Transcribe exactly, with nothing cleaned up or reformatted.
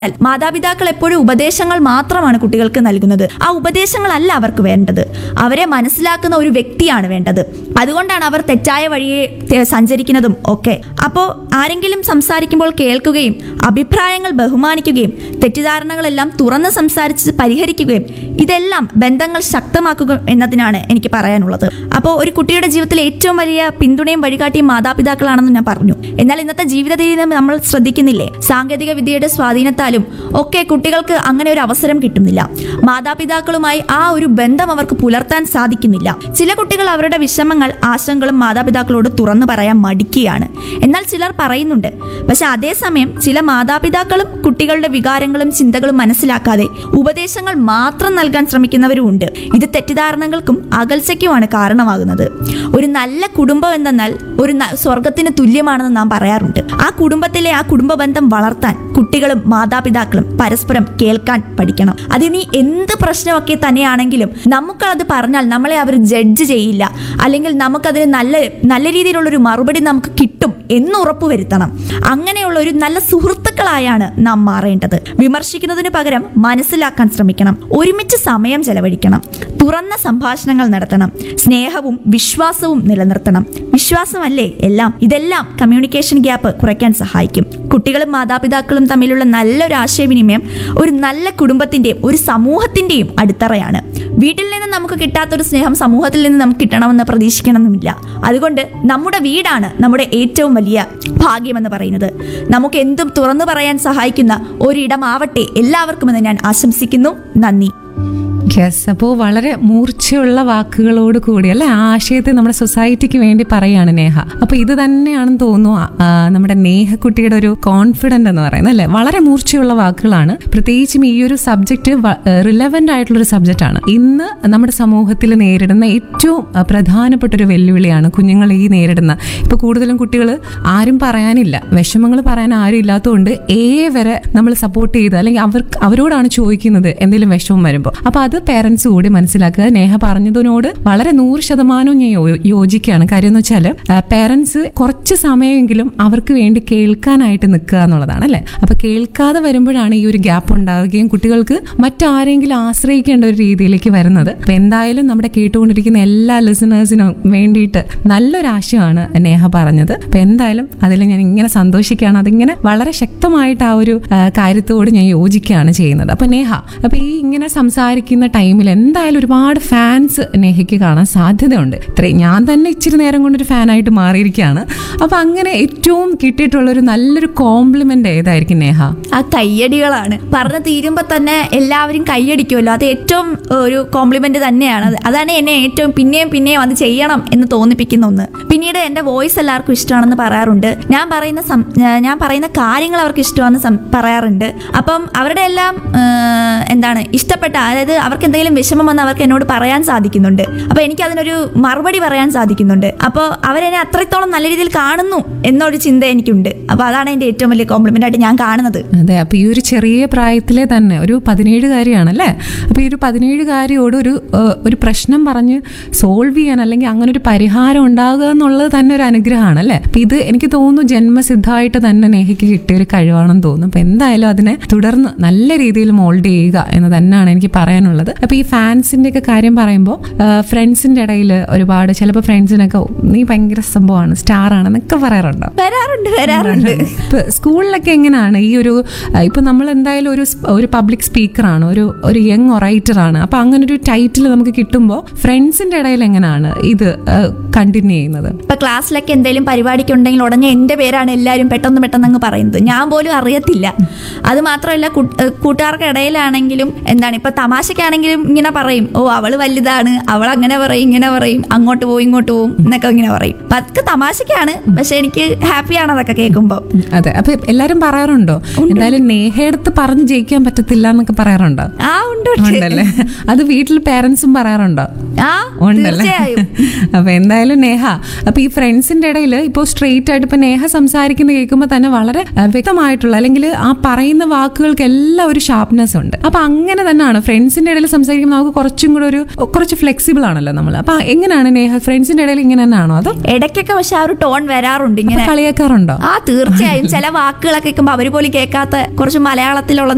മാതാപിതാക്കൾ എപ്പോഴും ഉപദേശങ്ങൾ മാത്രമാണ് കുട്ടികൾക്ക് നൽകുന്നത്. ആ ഉപദേശങ്ങളല്ല അവർക്ക് വേണ്ടത്, അവരെ മനസ്സിലാക്കുന്ന ഒരു വ്യക്തിയാണ് വേണ്ടത്. അതുകൊണ്ടാണ് അവർ തെറ്റായ വഴിയെ തെ- സഞ്ചരിക്കുന്നതും ഒക്കെ. അപ്പോൾ ആരെങ്കിലും സംസാരിക്കുമ്പോൾ കേൾക്കുകയും അഭിപ്രായങ്ങൾ ബഹുമാനിക്കുകയും തെറ്റിദ്ധാരണകളെല്ലാം തുറന്ന് സംസാരിച്ച് പരിഹരിക്കുകയും ഇതെല്ലാം ബന്ധങ്ങൾ ശക്തമാക്കുക എന്നതിനാണ് എനിക്ക് പറയാനുള്ളത്. അപ്പോൾ ഒരു കുട്ടിയുടെ ജീവിതത്തിൽ ഏറ്റവും വലിയ പിന്തുണയും വഴികാട്ടിയും മാതാപിതാക്കളാണെന്ന് ഞാൻ പറഞ്ഞു. എന്നാൽ ഇന്നത്തെ ജീവിത രീതി നമ്മൾ ശ്രദ്ധിക്കുന്നില്ലേ? സാങ്കേതിക വിദ്യയുടെ സ്വാധീനത്താലും ഒക്കെ കുട്ടികൾക്ക് അങ്ങനെ ഒരു അവസരം കിട്ടുന്നില്ല. മാതാപിതാക്കളുമായി ആ ഒരു ബന്ധം അവർക്ക് പുലർത്താൻ സാധിക്കുന്നില്ല. ചില കുട്ടികൾ അവരുടെ വിഷമങ്ങൾ ആശങ്കകളും മാതാപിതാക്കളോട് തുറന്നു പറയാൻ മടിക്കുകയാണ്. എന്നാൽ ചിലർ പറയുന്നുണ്ട്. പക്ഷെ അതേസമയം ചില മാതാപിതാക്കളും കുട്ടികളുടെ വികാരങ്ങളും ചിന്തകളും മനസ്സിലാക്കാതെ ഉപദേശങ്ങൾ മാത്രം നൽകാൻ ശ്രമിക്കുന്നവരും ഉണ്ട്. ഇത് തെറ്റിദ്ധാരണകൾക്കും അകൽച്ചയ്ക്കുമാണ് കാരണമാകുന്നത്. ഒരു നല്ല കുടുംബം എന്തെന്നാൽ ഒരു ന- സ്വർഗത്തിന് തുല്യമാണെന്ന് നാം പറയാറുണ്ട്. ആ കുടുംബത്തിലെ ആ കുടുംബ ബന്ധം വളർത്താൻ കുട്ടികളും മാതാപിതാക്കളും പരസ്പരം കേൾക്കാൻ പഠിക്കണം. അതിനി എന്ത് പ്രശ്നമൊക്കെ തന്നെയാണെങ്കിലും നമുക്കത് പറഞ്ഞാൽ നമ്മളെ അവർ ജഡ്ജ് ചെയ്യില്ല, അല്ലെങ്കിൽ നമുക്കതിന് നല്ല നല്ല രീതിയിലുള്ളൊരു മറുപടി നമുക്ക് കിട്ടും എന്ന് ഉറപ്പുവരുത്തണം. അങ്ങനെയുള്ള ഒരു നല്ല സുഹൃത്തുക്കളായാണ് നാം മാറേണ്ടത്. വിമർശിക്കുന്നതിന് പകരം മനസ്സിലാക്കാൻ ശ്രമിക്കണം. ഒരുമിച്ച് സമയം ചെലവഴിക്കണം. തുറന്ന സംഭാഷണങ്ങൾ നടത്തണം. സ്നേഹവും വിശ്വാസവും നിലനിർത്തണം. വിശ്വാസമല്ലേ എല്ലാം. ഇതെല്ലാം കമ്മ്യൂണിക്കേഷൻ ഗ്യാപ്പ് കുറയ്ക്കാൻ സഹായിക്കും. കുട്ടികളും മാതാപിതാക്കളും തമ്മിലുള്ള നല്ലൊരു ആശയവിനിമയം ഒരു നല്ല കുടുംബത്തിന്റെയും ഒരു സമൂഹത്തിന്റെയും അടിത്തറയാണ്. വീട്ടിൽ നിന്ന് നമുക്ക് കിട്ടാത്തൊരു സ്നേഹം സമൂഹത്തിൽ നിന്ന് നമുക്ക് കിട്ടണമെന്ന് പ്രതീക്ഷിക്കണമെന്നില്ല. അതുകൊണ്ട് നമ്മുടെ വീടാണ് നമ്മുടെ ഏറ്റവും വലിയ ഭാഗ്യമെന്ന് പറയുന്നത്. നമുക്ക് എന്തും തുറന്നു പറയാൻ സഹായിക്കുന്ന ഒരിടമാവട്ടെ എല്ലാവർക്കുമെന്ന് ഞാൻ ആശംസിക്കുന്നു. നന്ദി. യെസ്, അപ്പോൾ വളരെ മൂർച്ചയുള്ള വാക്കുകളോട് കൂടി അല്ലെ ആ ആശയത്തെ നമ്മുടെ സൊസൈറ്റിക്ക് വേണ്ടി പറയാണ് നേഹ. അപ്പൊ ഇത് തന്നെയാണെന്ന് തോന്നുന്നു ആ, നമ്മുടെ നേഹക്കുട്ടിയുടെ ഒരു കോൺഫിഡന്റ് എന്ന് പറയുന്നത് അല്ലെ. വളരെ മൂർച്ചയുള്ള വാക്കുകളാണ്. പ്രത്യേകിച്ചും ഈ ഒരു സബ്ജക്റ്റ് റിലവന്റ് ആയിട്ടുള്ള ഒരു സബ്ജക്റ്റ് ആണ്. ഇന്ന് നമ്മുടെ സമൂഹത്തിൽ നേരിടുന്ന ഏറ്റവും ആ, പ്രധാനപ്പെട്ട ഒരു വെല്ലുവിളിയാണ് കുഞ്ഞുങ്ങൾ ഈ നേരിടുന്ന. ഇപ്പൊ കൂടുതലും കുട്ടികൾ ആരും പറയാനില്ല, വിഷമങ്ങൾ പറയാൻ ആരും ഇല്ലാത്തതുകൊണ്ട് ഏ വരെ നമ്മൾ സപ്പോർട്ട് ചെയ്ത് അല്ലെങ്കിൽ അവർക്ക് അവരോടാണ് ചോദിക്കുന്നത് എന്തെങ്കിലും വിഷമം വരുമ്പോൾ. അപ്പൊ അത് പേരൻസ് കൂടി മനസ്സിലാക്കുക. നേഹ പറഞ്ഞതിനോട് വളരെ നൂറ് ശതമാനവും ഞാൻ യോ- യോജിക്കുകയാണ്. കാര്യം എന്ന് വെച്ചാൽ പേരൻസ് കുറച്ച് സമയമെങ്കിലും അവർക്ക് വേണ്ടി കേൾക്കാനായിട്ട് നിൽക്കുക എന്നുള്ളതാണ് അല്ലെ. അപ്പൊ കേൾക്കാതെ വരുമ്പോഴാണ് ഈ ഒരു ഗ്യാപ്പ് ഉണ്ടാവുകയും കുട്ടികൾക്ക് മറ്റാരെങ്കിലും ആശ്രയിക്കേണ്ട ഒരു രീതിയിലേക്ക് വരുന്നത്. അപ്പൊ എന്തായാലും നമ്മുടെ കേട്ടുകൊണ്ടിരിക്കുന്ന എല്ലാ ലിസണേഴ്സിനും വേണ്ടിയിട്ട് നല്ലൊരു ആശയമാണ് നേഹ പറഞ്ഞത്. അപ്പൊ എന്തായാലും അതിൽ ഞാൻ ഇങ്ങനെ സന്തോഷിക്കുകയാണ്. അതിങ്ങനെ വളരെ ശക്തമായിട്ട് ആ ഒരു ആ, കാര്യത്തോട് ഞാൻ യോജിക്കുകയാണ് ചെയ്യുന്നത്. അപ്പൊ നേഹ, അപ്പൊ ഈ ഇങ്ങനെ സംസാരിക്കുന്ന ടൈമിൽ എന്തായാലും ഒരുപാട് ഫാൻസ് നേഹയ്ക്ക് കാണാൻ സാധ്യതയുണ്ട്. ഇത്രയും ഞാൻ തന്നെ ഇച്ചിരി നേരം കൊണ്ടൊരു ഫാനായിട്ട് മാറിയിരിക്കുകയാണ്. അപ്പൊ അങ്ങനെ ഏറ്റവും കിട്ടിയിട്ടുള്ള ഒരു നല്ലൊരു കോംപ്ലിമെന്റ് ഏതായിരിക്കും നേഹ? ആ കയ്യടികളാണ്. പറഞ്ഞു തീരുമ്പോൾ തന്നെ എല്ലാവരും കയ്യടിക്കുമല്ലോ. അത് ഏറ്റവും ഒരു കോംപ്ലിമെന്റ് തന്നെയാണ്. അത് അതാണ് എന്നെ ഏറ്റവും പിന്നെയും പിന്നെയും അത് ചെയ്യണം എന്ന് തോന്നിപ്പിക്കുന്ന ഒന്ന്. പിന്നീട് എന്റെ വോയിസ് എല്ലാവർക്കും ഇഷ്ടമാണെന്ന് പറയാറുണ്ട്. ഞാൻ പറയുന്ന സം- ഞാൻ പറയുന്ന കാര്യങ്ങൾ അവർക്ക് ഇഷ്ടമാണെന്ന് സം- പറയാറുണ്ട്. അപ്പം അവരുടെ എല്ലാം ആ, എന്താണ് ഇഷ്ടപ്പെട്ട, അതായത് അവർക്ക് എന്തെങ്കിലും വിഷമം വന്ന് അവർക്ക് എന്നോട് പറയാൻ സാധിക്കുന്നുണ്ട്. അപ്പൊ എനിക്ക് അതിനൊരു മറുപടി പറയാൻ സാധിക്കുന്നുണ്ട്. അപ്പോൾ അവരെന്നെ അത്രത്തോളം നല്ല രീതിയിൽ കാണുന്നു എന്നൊരു ചിന്ത എനിക്കുണ്ട്. അപ്പൊ അതാണ് എന്റെ ഏറ്റവും വലിയ കോംപ്ലിമെന്റ് ആയിട്ട് ഞാൻ കാണുന്നത്. അതെ, അപ്പൊ ഈ ഒരു ചെറിയ പ്രായത്തിലെ തന്നെ ഒരു പതിനേഴുകാരിയാണല്ലേ. അപ്പൊ ഈ ഒരു പതിനേഴുകാരിയോട് ഒരു ഏഹ്, ഒരു പ്രശ്നം പറഞ്ഞ് സോൾവ് ചെയ്യാൻ അല്ലെങ്കിൽ അങ്ങനെ ഒരു പരിഹാരം ഉണ്ടാകുക എന്നുള്ളത് തന്നെ ഒരു അനുഗ്രഹമാണ് അല്ലെ. അപ്പൊ ഇത് എനിക്ക് തോന്നുന്നു ജന്മസിദ്ധമായിട്ട് തന്നെ നേഹയ്ക്ക് കിട്ടിയ ഒരു കഴിവാണെന്ന് തോന്നുന്നു. അപ്പൊ എന്തായാലും അതിനെ തുടർന്ന് നല്ല രീതിയിൽ മോൾഡ് ചെയ്യുക എന്ന് തന്നെയാണ് എനിക്ക് പറയാനുള്ളത്. അപ്പൊ ഈ ഫാൻസിന്റെ ഒക്കെ കാര്യം പറയുമ്പോൾ ഫ്രണ്ട്സിന്റെ ഇടയിൽ ഒരുപാട് ചിലപ്പോൾ ഫ്രണ്ട്സിനൊക്കെ നീ ഭയങ്കര സംഭവമാണ്, സ്റ്റാർ ആണെന്നൊക്കെ പറയാറുണ്ടോ? വരാറുണ്ട് വരാറുണ്ട് ഇപ്പൊ സ്കൂളിലൊക്കെ എങ്ങനെയാണ് ഈ ഒരു ഇപ്പൊ നമ്മൾ എന്തായാലും ഒരു സ്- ഒരു പബ്ലിക് സ്പീക്കറാണ്, ഒരു ഒരു യങ് ഒറൈറ്ററാണ്. അപ്പൊ അങ്ങനെ ഒരു ടൈറ്റിൽ നമുക്ക് കിട്ടുമ്പോൾ ഫ്രണ്ട്സിന്റെ ഇടയിൽ എങ്ങനെയാണ് ഇത് കണ്ടിന്യൂ ചെയ്യുന്നത്? ഇപ്പൊ ക്ലാസ്സിലൊക്കെ എന്തെങ്കിലും പരിപാടിക്ക് ഉണ്ടെങ്കിൽ ഉടനെ എന്റെ പേരാണ് എല്ലാവരും പെട്ടെന്ന് പെട്ടെന്ന് അങ്ങ് പറയുന്നത്. ഞാൻ പോലും അറിയത്തില്ല. അത് മാത്രമല്ല കൂ- ഏഹ് കൂട്ടുകാർക്ക് ഇടയിലാണെങ്കിലും എന്താണ് ഇപ്പൊ തമാശക്കാണെങ്കിലും ഇങ്ങനെ പറയും, ഓ അവള് വലുതാണ്, അവൾ അങ്ങനെ പറയും ഇങ്ങനെ പറയും, അങ്ങോട്ട് പോവും ഇങ്ങോട്ട് പോവും എന്നൊക്കെ ഇങ്ങനെ പറയും. അപ്പൊ അതൊക്കെ തമാശക്കാണ്, പക്ഷെ എനിക്ക് ഹാപ്പിയാണ് അതൊക്കെ കേൾക്കുമ്പോ. അതെ, അപ്പൊ എല്ലാരും പറയാറുണ്ടോ എന്തായാലും നേഹയെടുത്ത് പറഞ്ഞ് ജയിക്കാൻ പറ്റത്തില്ല എന്നൊക്കെ പറയാറുണ്ടോ? ആ ഉണ്ട് ഉണ്ട്. ഉണ്ടല്ലേ. അത് വീട്ടിൽ പേരൻസും പറയാറുണ്ടോ? ആ ഉണ്ടല്ലേ. തീർച്ചയായും. അപ്പൊ എന്തായാലും നേഹ, അപ്പൊ ഈ ഫ്രണ്ട്സിന്റെ ഇടയിൽ ഇപ്പോൾ സ്ട്രെയിറ്റ് ആയിട്ട് ഇപ്പൊ നേഹ സംസാരിക്കുന്ന കേൾക്കുമ്പോൾ തന്നെ വളരെ ആ, വ്യക്തമായിട്ടുള്ള അല്ലെങ്കിൽ ആ പറയുന്ന വാക്കുകൾക്ക് എല്ലാം ഒരു ഷാർപ്നെസ് ഉണ്ട്. അപ്പൊ അങ്ങനെ തന്നെയാണ് ഫ്രണ്ട്സിന്റെ ഇടയിൽ സംസാരിക്കുമ്പോൾ നമുക്ക് കുറച്ചും കൂടെ ഒരു കുറച്ച് ഫ്ലെക്സിബിൾ ആണല്ലോ നമ്മൾ. അപ്പൊ എങ്ങനെയാണ് നേഹ ഫ്രണ്ട്സിന്റെ ഇടയിൽ ഇങ്ങനെ തന്നെയാണോ അതോ ഇടയ്ക്കൊക്കെ പക്ഷെ ആ ഒരു ടോൺ വരാറുണ്ട് ഇങ്ങനെ. കളിയാക്കാറുണ്ടോ? ആ തീർച്ചയായും. ചില വാക്കുകളൊക്കെ കേൾക്കുമ്പോൾ അവര് പോലും കേൾക്കാത്ത കുറച്ച് മലയാളത്തിലുള്ള